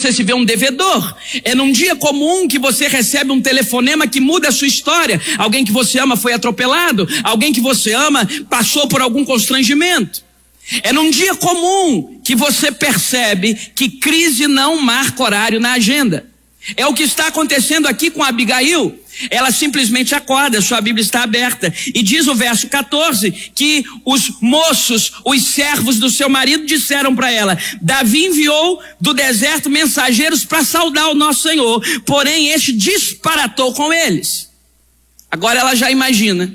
você se vê um devedor. É num dia comum que você recebe um telefonema que muda a sua história. Alguém que você ama foi atropelado. Alguém que você ama passou por algum constrangimento. É num dia comum que você percebe que crise não marca horário na agenda. É o que está acontecendo aqui com Abigail. Ela simplesmente acorda, sua Bíblia está aberta, e diz o verso 14, que os moços, os servos do seu marido disseram para ela: Davi enviou do deserto mensageiros para saudar o nosso Senhor, porém este disparatou com eles. Agora ela já imagina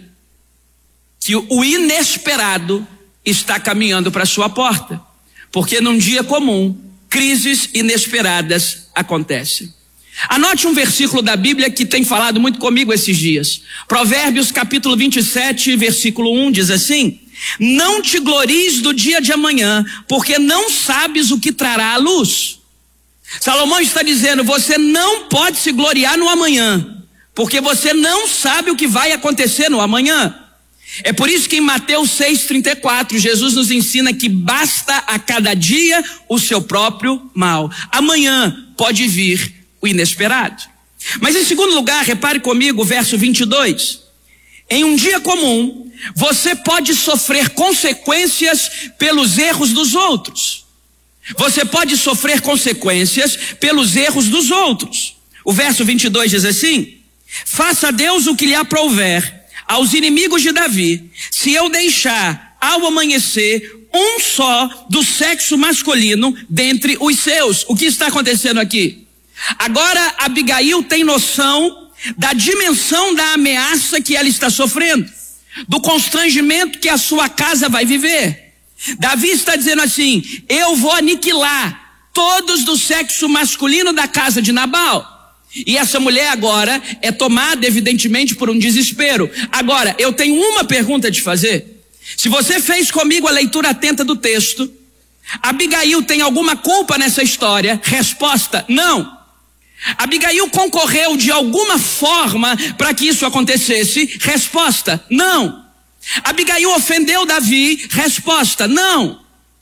que o inesperado está caminhando para sua porta, porque num dia comum, crises inesperadas acontecem. Anote um versículo da Bíblia que tem falado muito comigo esses dias. Provérbios capítulo 27, versículo 1 diz assim: não te glories do dia de amanhã, porque não sabes o que trará a luz. Salomão está dizendo: você não pode se gloriar no amanhã, porque você não sabe o que vai acontecer no amanhã. É por isso que em Mateus 6,34, Jesus nos ensina que basta a cada dia o seu próprio mal. Amanhã pode vir o inesperado. Mas em segundo lugar, repare comigo o verso 22. Em um dia comum, você pode sofrer consequências pelos erros dos outros. Você pode sofrer consequências pelos erros dos outros. O verso 22 diz assim: faça a Deus o que lhe aprouver aos inimigos de Davi, se eu deixar ao amanhecer um só do sexo masculino dentre os seus. O que está acontecendo aqui? Agora Abigail tem noção da dimensão da ameaça que ela está sofrendo, do constrangimento que a sua casa vai viver. Davi está dizendo assim: eu vou aniquilar todos do sexo masculino da casa de Nabal. E essa mulher agora é tomada evidentemente por um desespero. Agora, eu tenho uma pergunta a te fazer. Se você fez comigo a leitura atenta do texto, Abigail tem alguma culpa nessa história? Resposta: não. Abigail concorreu de alguma forma para que isso acontecesse? Resposta: não. Abigail ofendeu Davi? Resposta: não.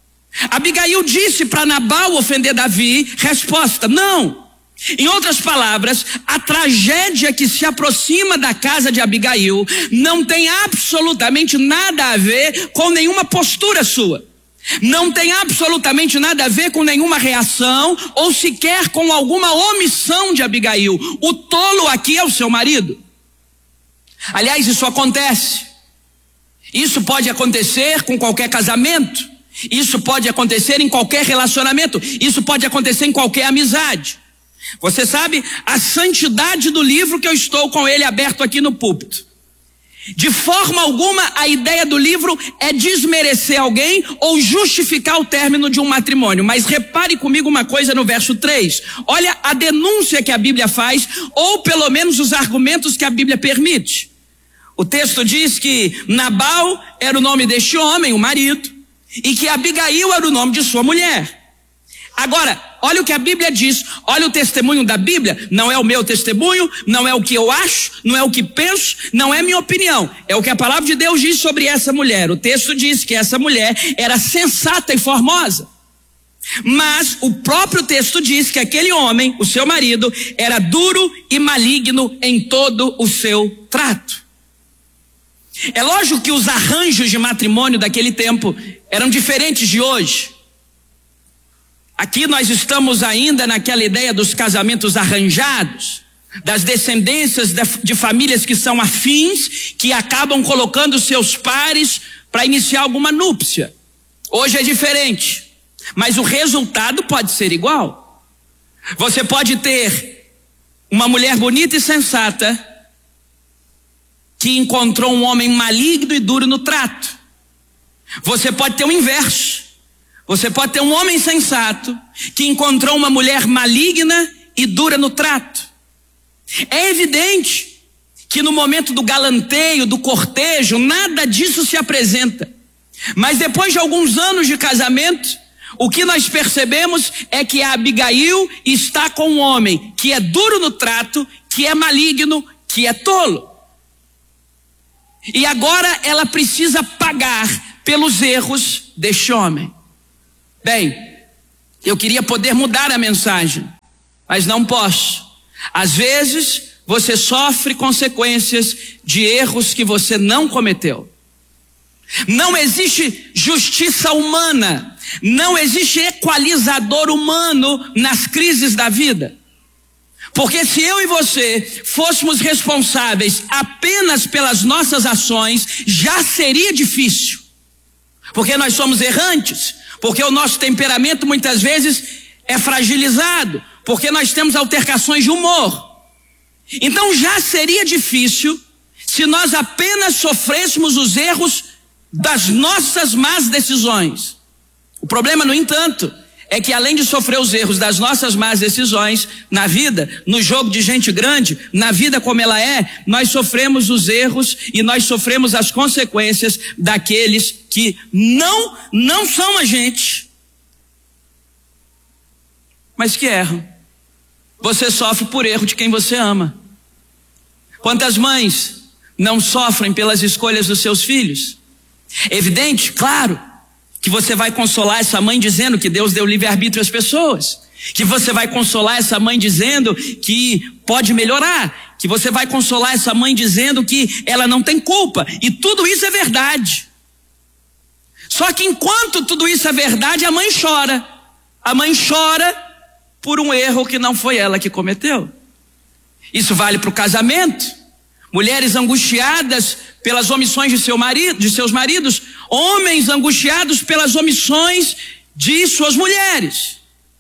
Abigail disse para Nabal ofender Davi? Resposta: não. Em outras palavras, a tragédia que se aproxima da casa de Abigail não tem absolutamente nada a ver com nenhuma postura sua. Não tem absolutamente nada a ver com nenhuma reação ou sequer com alguma omissão de Abigail. O tolo aqui é o seu marido. Aliás, isso acontece. Isso pode acontecer com qualquer casamento. Isso pode acontecer em qualquer relacionamento. Isso pode acontecer em qualquer amizade. Você sabe a santidade do livro que eu estou com ele aberto aqui no púlpito. De forma alguma a ideia do livro é desmerecer alguém ou justificar o término de um matrimônio. Mas repare comigo uma coisa no verso 3. Olha a denúncia que a Bíblia faz, ou pelo menos os argumentos que a Bíblia permite. O texto diz que Nabal era o nome deste homem, o marido, e que Abigail era o nome de sua mulher. Agora, olha o que a Bíblia diz, olha o testemunho da Bíblia, não é o meu testemunho, não é o que eu acho, não é o que penso, não é minha opinião, é o que a palavra de Deus diz sobre essa mulher. O texto diz que essa mulher era sensata e formosa, mas o próprio texto diz que aquele homem, o seu marido, era duro e maligno em todo o seu trato. É lógico que os arranjos de matrimônio daquele tempo eram diferentes de hoje. Aqui nós estamos ainda naquela ideia dos casamentos arranjados, das descendências de famílias que são afins, que acabam colocando seus pares para iniciar alguma núpcia. Hoje é diferente, mas o resultado pode ser igual. Você pode ter uma mulher bonita e sensata que encontrou um homem maligno e duro no trato. Você pode ter o inverso. Você pode ter um homem sensato que encontrou uma mulher maligna e dura no trato. É evidente que no momento do galanteio, do cortejo, nada disso se apresenta. Mas depois de alguns anos de casamento, o que nós percebemos é que a Abigail está com um homem que é duro no trato, que é maligno, que é tolo. E agora ela precisa pagar pelos erros deste homem. Bem, eu queria poder mudar a mensagem. mas não posso. Às vezes, você sofre consequências de erros que você não cometeu. Não existe justiça humana, não existe equalizador humano nas crises da vida. Porque se eu e você fôssemos responsáveis apenas pelas nossas ações, já seria difícil. Porque nós somos errantes, porque o nosso temperamento muitas vezes é fragilizado, porque nós temos altercações de humor. Então já seria difícil se nós apenas sofrêssemos os erros das nossas más decisões. O problema, no entanto, é que além de sofrer os erros das nossas más decisões na vida, no jogo de gente grande, na vida como ela é, nós sofremos os erros e nós sofremos as consequências daqueles que não são a gente, mas que erram. Você sofre por erro de quem você ama. Quantas mães não sofrem pelas escolhas dos seus filhos? Evidente, claro, que você vai consolar essa mãe dizendo que Deus deu livre-arbítrio às pessoas, que você vai consolar essa mãe dizendo que pode melhorar, que você vai consolar essa mãe dizendo que ela não tem culpa, e tudo isso é verdade. Só que enquanto tudo isso é verdade, a mãe chora por um erro que não foi ela que cometeu. Isso vale para o casamento. Mulheres angustiadas pelas omissões de seus maridos, homens angustiados pelas omissões de suas mulheres.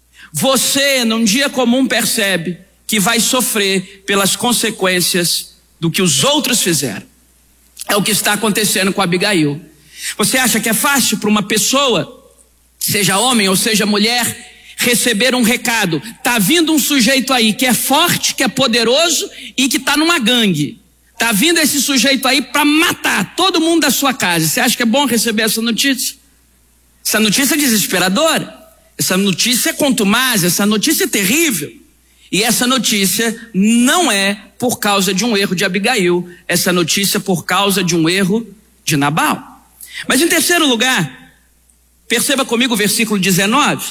Você, num dia comum, percebe que vai sofrer pelas consequências do que os outros fizeram. É o que está acontecendo com Abigail. Você acha que é fácil para uma pessoa, seja homem ou seja mulher, receber um recado? Tá vindo um sujeito aí que é forte, que é poderoso e que tá numa gangue. Tá vindo esse sujeito aí para matar todo mundo da sua casa. Você acha que é bom receber essa notícia? Essa notícia é desesperadora. Essa notícia é contumaz, essa notícia é terrível. E essa notícia não é por causa de um erro de Abigail. Essa notícia é por causa de um erro de Nabal. Mas em terceiro lugar, perceba comigo o versículo 19.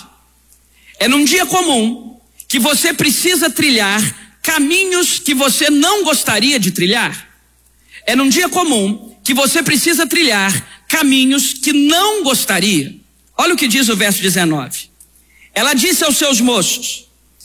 É num dia comum que você precisa trilhar caminhos que você não gostaria de trilhar. É num dia comum que você precisa trilhar caminhos que não gostaria. Olha o que diz o verso 19. Ela disse aos seus moços: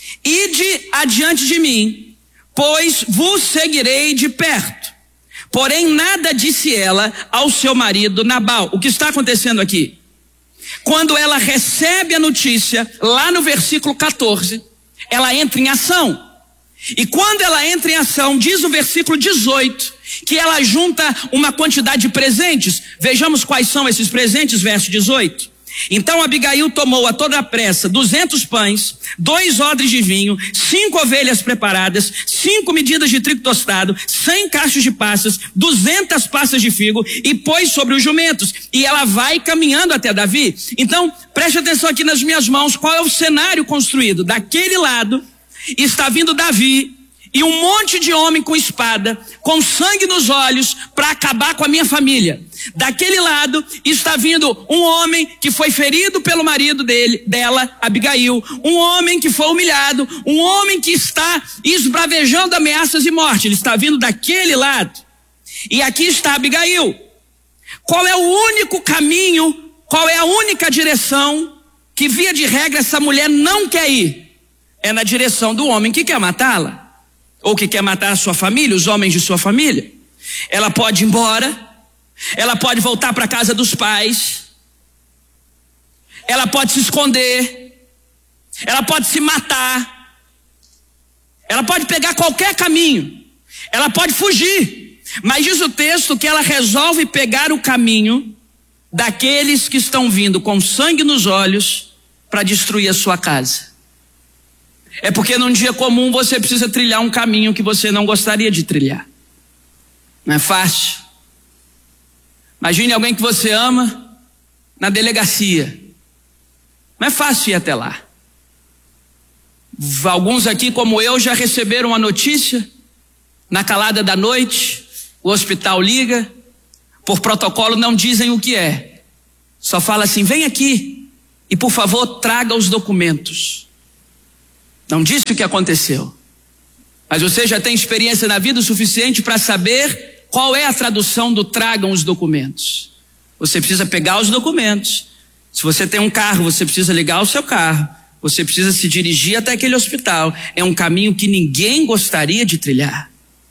ide adiante de mim, pois vos seguirei de perto. Porém nada disse ela ao seu marido Nabal. O que está acontecendo aqui? Quando ela recebe a notícia, lá no versículo 14, ela entra em ação. E quando ela entra em ação, diz o versículo 18, que ela junta uma quantidade de presentes. Vejamos quais são esses presentes, verso 18. Então Abigail tomou a toda a pressa 200 pães, 2 odres de vinho, 5 ovelhas preparadas, 5 medidas de trigo tostado, 100 cachos de passas, 200 passas de figo, e pôs sobre os jumentos. E ela vai caminhando até Davi. Então, preste atenção aqui nas minhas mãos, qual é o cenário construído? Daquele lado está vindo Davi e um monte de homem com espada, com sangue nos olhos, para acabar com a minha família. Daquele lado está vindo um homem que foi ferido pelo marido dela, Abigail, um homem que foi humilhado, um homem que está esbravejando ameaças de morte. Ele está vindo daquele lado. E aqui está Abigail. Qual é o único caminho, qual é a única direção que, via de regra, essa mulher não quer ir? É na direção do homem que quer matá-la, ou que quer matar a sua família, os homens de sua família. Ela pode ir embora, ela pode voltar para a casa dos pais, ela pode se esconder, ela pode se matar, ela pode pegar qualquer caminho, ela pode fugir. Mas diz o texto que ela resolve pegar o caminho daqueles que estão vindo com sangue nos olhos para destruir a sua casa. É porque num dia comum você precisa trilhar um caminho que você não gostaria de trilhar. Não é fácil. Imagine alguém que você ama na delegacia. Não é fácil ir até lá. Alguns aqui, como eu, já receberam a notícia na calada da noite, o hospital liga, por protocolo não dizem o que é. Só fala assim: vem aqui e por favor traga os documentos. Não disse o que aconteceu. Mas você já tem experiência na vida o suficiente para saber qual é a tradução do tragam os documentos. Você precisa pegar os documentos. Se você tem um carro, você precisa ligar o seu carro. Você precisa se dirigir até aquele hospital. É um caminho que ninguém gostaria de trilhar.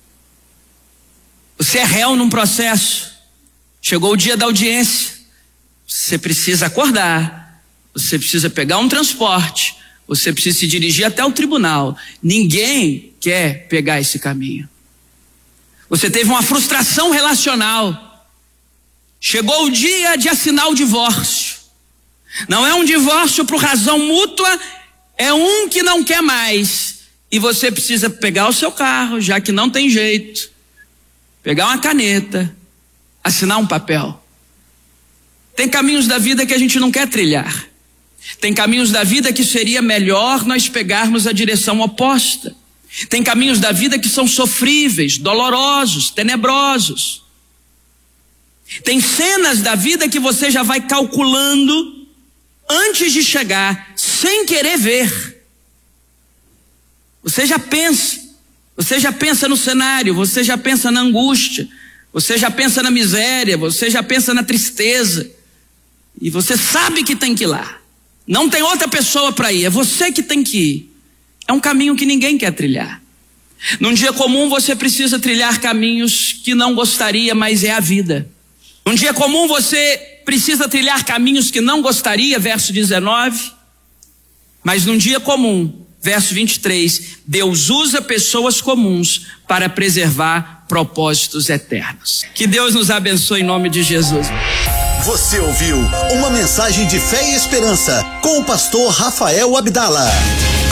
Você é réu num processo. Chegou o dia da audiência. Você precisa acordar. Você precisa pegar um transporte. Você precisa se dirigir até o tribunal. Ninguém quer pegar esse caminho. Você teve uma frustração relacional. Chegou o dia de assinar o divórcio. Não é um divórcio por razão mútua, é um que não quer mais. E você precisa pegar o seu carro, já que não tem jeito, pegar uma caneta, assinar um papel. Tem caminhos da vida que a gente não quer trilhar. Tem caminhos da vida que seria melhor nós pegarmos a direção oposta. Tem caminhos da vida que são sofríveis, dolorosos, tenebrosos. Tem cenas da vida que você já vai calculando antes de chegar, sem querer ver. Você já pensa no cenário, você já pensa na angústia, você já pensa na miséria, você já pensa na tristeza. E você sabe que tem que ir lá. Não tem outra pessoa para ir, é você que tem que ir. É um caminho que ninguém quer trilhar. Num dia comum você precisa trilhar caminhos que não gostaria, mas é a vida. Num dia comum você precisa trilhar caminhos que não gostaria, verso 19. Mas num dia comum, verso 23, Deus usa pessoas comuns para preservar propósitos eternos. Que Deus nos abençoe em nome de Jesus. Você ouviu uma mensagem de fé e esperança com o pastor Rafael Abdala.